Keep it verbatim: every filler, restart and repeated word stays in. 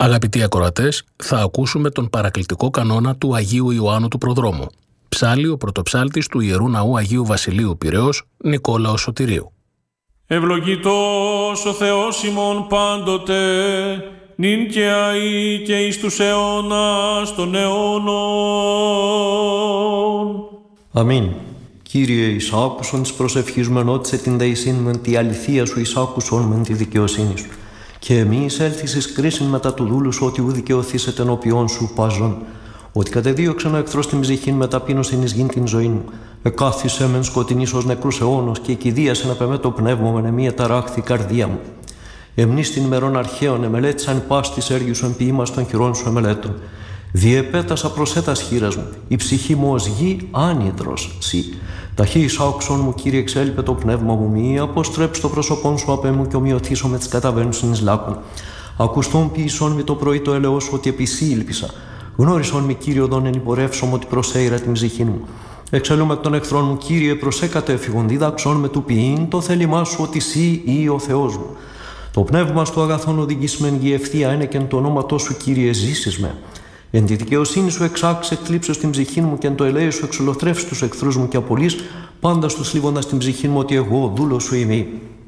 Αγαπητοί ακροατές, θα ακούσουμε τον παρακλητικό κανόνα του Αγίου Ιωάννου του Προδρόμου. Ψάλλει ο πρωτοψάλτης του Ιερού Ναού Αγίου Βασιλείου Πειραιώς, Νικόλαος Σωτηρίου. Ευλογητός ο Θεός ημών πάντοτε, νυν και αεί και εις τους αιώνας των αιώνων. Αμήν. Κύριε, εις άκουσον της προσευχής μου ενώτισε την δεησύν μεν τη αληθεία σου, εις άκουσον μεν τη δικαιοσύνη σου. Και εμείς έλθεις εις κρίσιν μετά του δούλου σου, ότι ου δικαιωθήσετε ενώπιόν σου παζόν. Ότι κατεδίωξεν ο εχθρός την ψυχήν με ταπείνωσιν εις γην την ζωή μου. Εκάθισε μεν σκοτεινής ως νεκρούς αιώνος και εκηδίασε να πεμέ το πνεύμα με μία ταράχθη καρδία μου. Εμνείς την ημερών αρχαίων εμελέτησαν πας της έργης σου εμποιήμας των χειρών σου εμελέτων. Διεπέτασα προσέτας χείρας μου, η ψυχή μου ως γη άνυδρος σύ. Ταχύ εις άκουσον μου, Κύριε, εξέλιπε το πνεύμα μου, μη αποστρέψει το πρόσωπόν σου απ' εμού και ομοιωθήσω με τις καταβαίνουσιν εις λάκων. Ακουστόν ποιησόν με το πρωί το έλεος ότι επί σύ ήλπισα. Γνώρισον μη, Κύριε, οδόν εν υπορεύσομαι ότι προσέειρα την ψυχήν μου. Εξελούμε εκ των εχθρών μου, Κύριε, προσέκατε εφηγον, δίδαξον με του ποιήν το θέλημά σου ότι σύ ή ο Θεός μου. Το πνεύμα του αγαθόν οδηγείς μεν γη ευθεία είναι και εν το ονόματό σου, Κύριε, ζήσεις με. Εν τη δικαιοσύνη σου εξάξε εκλείψε την ψυχή μου και εν το ελέη σου εξολοθρεύσει τους εχθρούς μου και απολύς πάντα στους λίβοντας την ψυχή μου ότι εγώ δούλος σου είμαι.